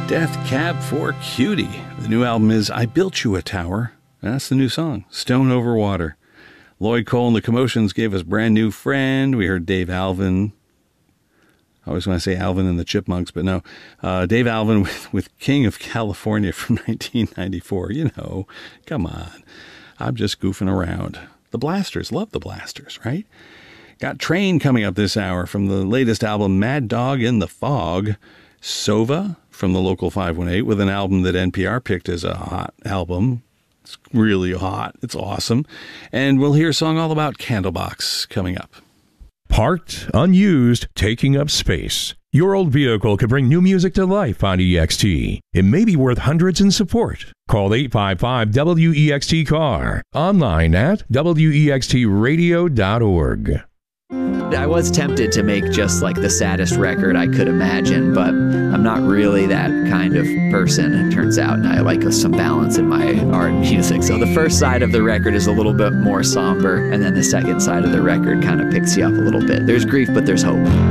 Death Cab for Cutie. The new album is I Built You a Tower. That's the new song, Stone Over Water. Lloyd Cole and the Commotions gave us Brand New Friend. We heard Dave Alvin. I always want to say Alvin and the Chipmunks, but no. Dave Alvin with King of California from 1994. You know, come on. I'm just goofing around. The Blasters. Love the Blasters, right? Got Train coming up this hour from the latest album, Mad Dog in the Fog. Sova from the Local 518 with an album that NPR picked as a hot album. It's really hot. It's awesome. And we'll hear a song all about Candlebox coming up. Parked, unused, taking up space. Your old vehicle could bring new music to life on EXT. It may be worth hundreds in support. Call 855-WEXT-CAR. Online at wextradio.org. I was tempted to make just like the saddest record I could imagine, but I'm not really that kind of person, it turns out, and I like some balance in my art and music. So the first side of the record is a little bit more somber, and then the second side of the record kind of picks you up a little bit. There's grief, but there's hope.